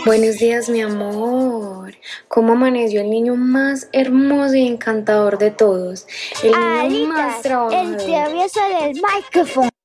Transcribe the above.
Buenos días, mi amor. ¿Cómo amaneció el niño más hermoso y encantador de todos? El niño más Alitas, el trabajador. travieso del micrófono.